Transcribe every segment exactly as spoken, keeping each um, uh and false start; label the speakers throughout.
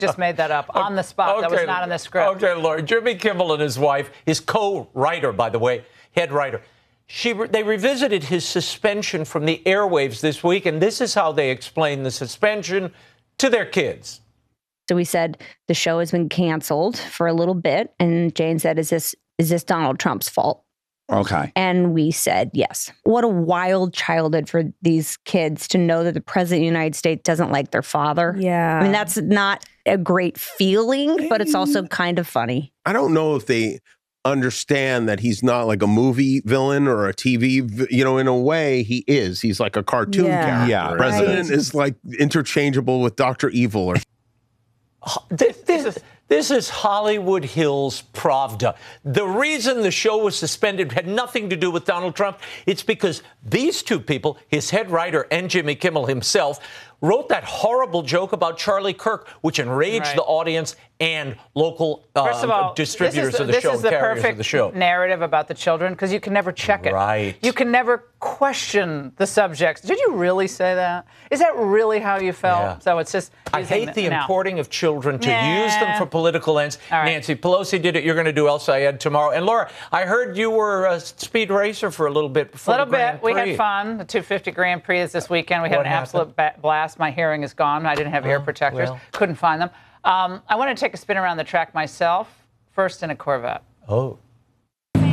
Speaker 1: Just made that up on the spot.
Speaker 2: Okay.
Speaker 1: That was not in the script.
Speaker 2: Okay, Laura. Jimmy Kimmel and his wife, his co-writer, by the way, head writer, she they revisited his suspension from the airwaves this week, and this is how they explain the suspension to their kids.
Speaker 3: So we said the show has been canceled for a little bit, and Jane said, "Is this is this Donald Trump's fault?"
Speaker 4: Okay.
Speaker 3: And we said yes. What a wild childhood for these kids to know that the president of the United States doesn't like their father.
Speaker 5: Yeah.
Speaker 3: I mean, that's not a great feeling, but it's also kind of funny.
Speaker 6: I don't know if they understand that he's not like a movie villain or a T V, vi- you know, in a way he is. He's like a cartoon
Speaker 5: Yeah.
Speaker 6: character.
Speaker 4: Yeah,
Speaker 6: President
Speaker 5: right.
Speaker 6: is like interchangeable with Doctor Evil or
Speaker 2: This, this is this is Hollywood Hills Pravda. The reason the show was suspended had nothing to do with Donald Trump. It's because these two people, his head writer and Jimmy Kimmel himself, wrote that horrible joke about Charlie Kirk, which enraged
Speaker 1: Right.
Speaker 2: the audience and local uh,
Speaker 1: First of all,
Speaker 2: distributors
Speaker 1: this is,
Speaker 2: of the
Speaker 1: this
Speaker 2: show,
Speaker 1: is the
Speaker 2: carriers
Speaker 1: perfect
Speaker 2: of the show.
Speaker 1: narrative about the children because you can never check it.
Speaker 2: Right.
Speaker 1: You can never question the subjects. Did you really say that? Is that really how you felt?
Speaker 2: Yeah.
Speaker 1: So it's just.
Speaker 2: I
Speaker 1: using
Speaker 2: hate the
Speaker 1: now.
Speaker 2: importing of children to
Speaker 1: Nah.
Speaker 2: use them for political ends.
Speaker 1: All right.
Speaker 2: Nancy Pelosi did it. You're going to do El Sayed tomorrow. And Laura, I heard you were a speed racer for a little bit
Speaker 1: A
Speaker 2: before
Speaker 1: little
Speaker 2: the Grand
Speaker 1: bit. We
Speaker 2: Prix.
Speaker 1: had fun. The two fifty Grand Prix is this weekend. We had
Speaker 2: What
Speaker 1: an absolute ba- blast. My hearing is gone. I didn't have ear protectors.
Speaker 2: well.
Speaker 1: Couldn't find them. Um, I want to take a spin around the track myself. First in a Corvette.
Speaker 2: Oh.
Speaker 7: All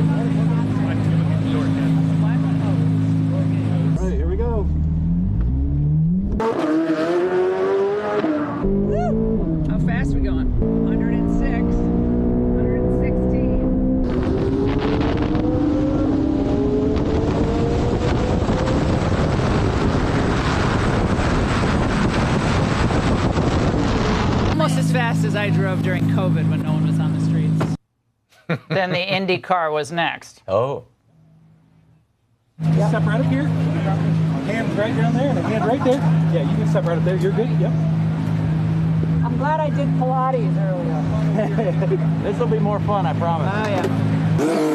Speaker 7: right, here we go.
Speaker 1: How fast are we going? one oh six. one sixteen. Almost as fast as I drove during COVID when no one was on the streets. Then the Indy car was next.
Speaker 2: Oh.
Speaker 7: Step right up here. Hand right down there and a hand right there. Yeah, you can step right up there. You're good. Yep.
Speaker 5: I'm glad I did Pilates earlier.
Speaker 7: This will be more fun, I promise.
Speaker 1: Oh, yeah.